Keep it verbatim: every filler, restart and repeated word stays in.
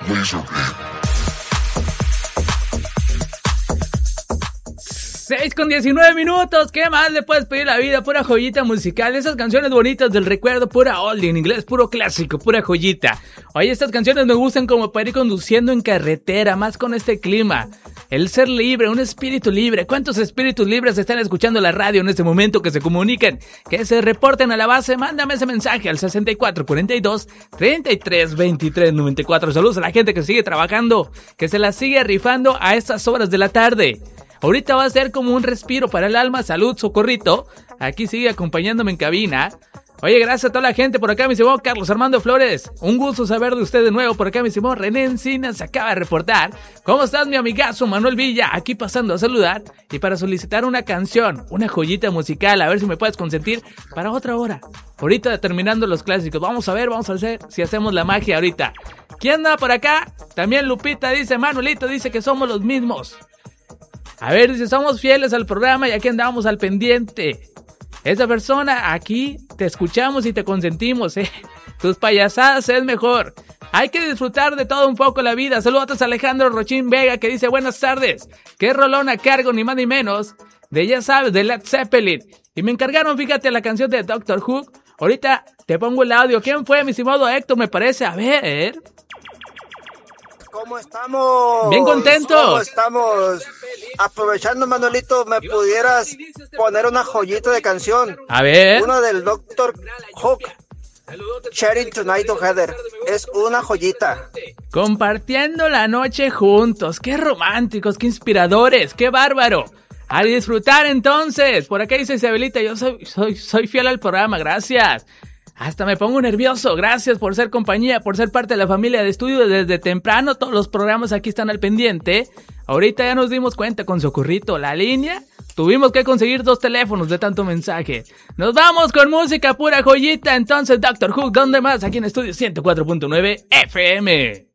seis con diecinueve minutos, ¿qué más le puedes pedir a la vida? Pura joyita musical, esas canciones bonitas del recuerdo, pura oldie, en inglés, puro clásico, pura joyita. Oye, estas canciones me gustan como para ir conduciendo en carretera, más con este clima. El ser libre, un espíritu libre. ¿Cuántos espíritus libres están escuchando la radio en este momento que se comuniquen? Que se reporten a la base, mándame ese mensaje al sesenta y cuatro cuarenta y dos treinta y tres veintitrés noventa y cuatro. Saludos a la gente que sigue trabajando, que se la sigue rifando a estas horas de la tarde. Ahorita va a ser como un respiro para el alma. Salud, Socorrito. Aquí sigue acompañándome en cabina. Oye, gracias a toda la gente. Por acá, mi estimado Carlos Armando Flores. Un gusto saber de usted de nuevo. Por acá, mi estimado René Encinas se acaba de reportar. ¿Cómo estás, mi amigazo Manuel Villa? Aquí pasando a saludar y para solicitar una canción, una joyita musical. A ver si me puedes consentir para otra hora. Ahorita terminando los clásicos. Vamos a ver, vamos a hacer si hacemos la magia ahorita. ¿Quién anda por acá? También Lupita dice, Manuelito dice que somos los mismos. A ver, dice, somos fieles al programa y aquí andamos al pendiente. Esa persona, aquí te escuchamos y te consentimos, eh. Tus payasadas es mejor. Hay que disfrutar de todo un poco la vida. Saludos a Alejandro Rochín Vega que dice, buenas tardes. Qué rolón a cargo, ni más ni menos. De ya sabes, de Led Zeppelin. Y me encargaron, fíjate, la canción de Doctor Who. Ahorita te pongo el audio. ¿Quién fue, mi estimado Héctor? Me parece, a ver... ¿Cómo estamos? Bien contento. ¿Cómo estamos? Aprovechando, Manuelito, ¿me pudieras poner una joyita de canción? A ver. Una del Doctor Hook. Sharing Tonight Together. Es una joyita. Compartiendo la noche juntos. Qué románticos, qué inspiradores, qué bárbaro. A disfrutar entonces. Por acá dice Isabelita, yo soy, soy, soy fiel al programa, gracias. Hasta me pongo nervioso, gracias por ser compañía, por ser parte de la familia de estudio desde temprano, todos los programas aquí están al pendiente. Ahorita ya nos dimos cuenta con Socorrito, la línea, tuvimos que conseguir dos teléfonos de tanto mensaje. Nos vamos con música pura joyita, entonces Doctor Who, ¿dónde más? Aquí en Estudio ciento cuatro punto nueve F M.